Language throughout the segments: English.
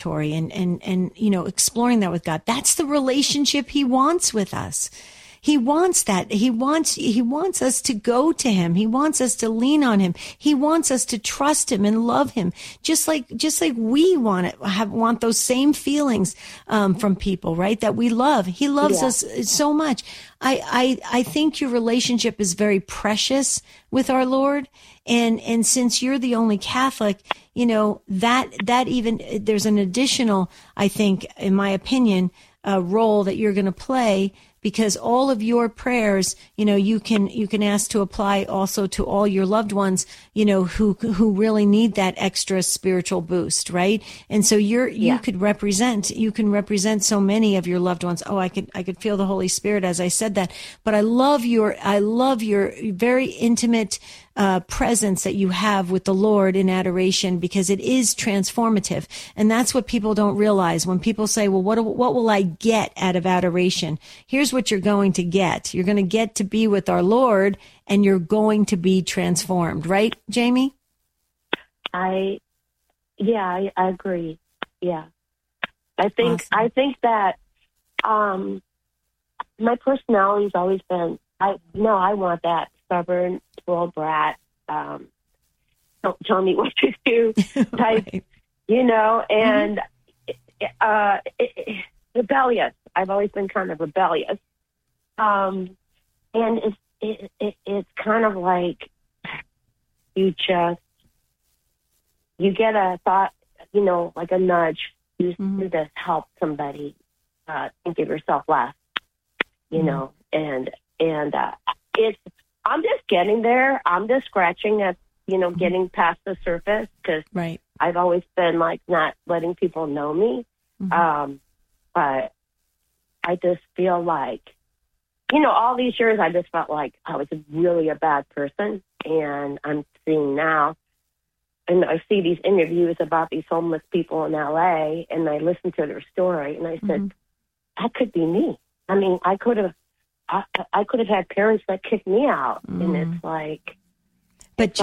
Tori, and exploring that with God. That's the relationship He wants with us. He wants that. He wants us to go to Him. He wants us to lean on Him. He wants us to trust Him and love Him, just like we want those same feelings from people, right? That we love. He loves us so much. I think your relationship is very precious with our Lord, and since you're the only Catholic, that even there's an additional, I think, in my opinion, role that you're going to play. Because all of your prayers, you can ask to apply also to all your loved ones, who really need that extra spiritual boost, right? And so you can represent so many of your loved ones. Oh, I could feel the Holy Spirit as I said that. But I love your very intimate presence that you have with the Lord in adoration, because it is transformative. And that's what people don't realize. When people say, well, what will I get out of adoration? Here's what you're going to get. You're going to get to be with our Lord, and you're going to be transformed. Right, Jamie? I agree. Yeah. I think that my personality's always been, I want that stubborn, spoiled brat, don't tell me what to do type, right. And rebellious. I've always been kind of rebellious. And it's kind of like you get a thought, like a nudge, you do this, help somebody, think of yourself less, and it's, I'm just getting there. I'm just scratching at, getting past the surface, because right. I've always been like not letting people know me. But I just feel like, all these years I just felt like I was really a bad person. And I'm seeing now, and I see these interviews about these homeless people in LA, and I listen to their story, and I said, that could be me. I mean, I could have had parents that kicked me out, and it's like, but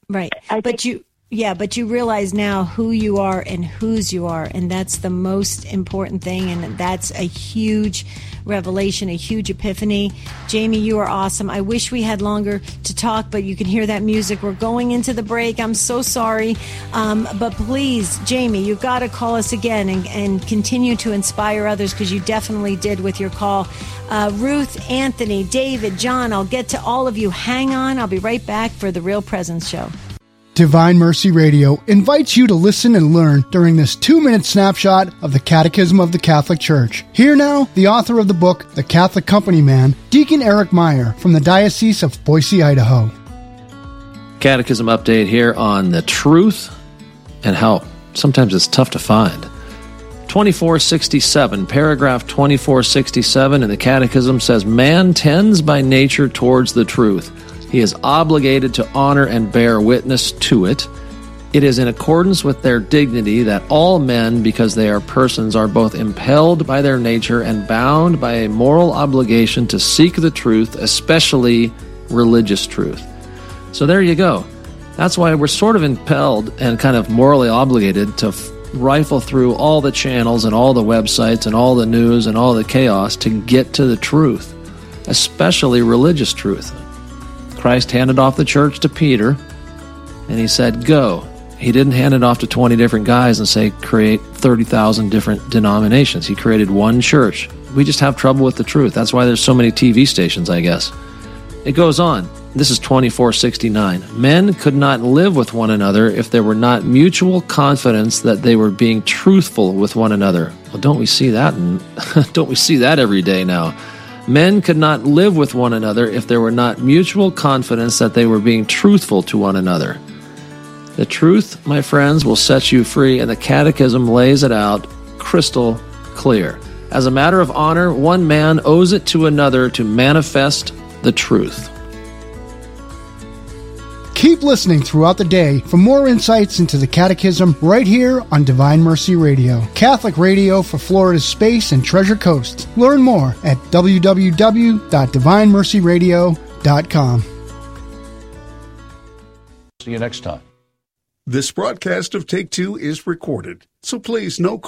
you realize now who you are and whose you are, and that's the most important thing, and that's a huge revelation, a huge epiphany. Jamie, you are awesome. I wish we had longer to talk, but you can hear that music. We're going into the break. I'm so sorry. But please, Jamie, you've got to call us again and continue to inspire others, because you definitely did with your call. Ruth, Anthony, David, John, I'll get to all of you. Hang on. I'll be right back for the Real Presence Show. Divine Mercy Radio invites you to listen and learn during this 2-minute snapshot of the Catechism of the Catholic Church. Here now, the author of the book, The Catholic Company Man, Deacon Eric Meyer from the Diocese of Boise, Idaho. Catechism update here on the truth and how sometimes it's tough to find. 2467, paragraph 2467 in the Catechism says, man tends by nature towards the truth. He is obligated to honor and bear witness to it. It is in accordance with their dignity that all men, because they are persons, are both impelled by their nature and bound by a moral obligation to seek the truth, especially religious truth. So there you go. That's why we're sort of impelled and kind of morally obligated to rifle through all the channels and all the websites and all the news and all the chaos to get to the truth, especially religious truth. Christ handed off the church to Peter, and he said, go. He didn't hand it off to 20 different guys and say, create 30,000 different denominations. He created one church. We just have trouble with the truth. That's why there's so many TV stations, I guess. It goes on. This is 2469. Men could not live with one another if there were not mutual confidence that they were being truthful with one another. Well, don't we see that? Don't we see that every day now? Men could not live with one another if there were not mutual confidence that they were being truthful to one another. The truth, my friends, will set you free, and the Catechism lays it out crystal clear. As a matter of honor, one man owes it to another to manifest the truth. Keep listening throughout the day for more insights into the Catechism right here on Divine Mercy Radio, Catholic radio for Florida's Space and Treasure Coast. Learn more at www.divinemercyradio.com. See you next time. This broadcast of Take Two is recorded, so please no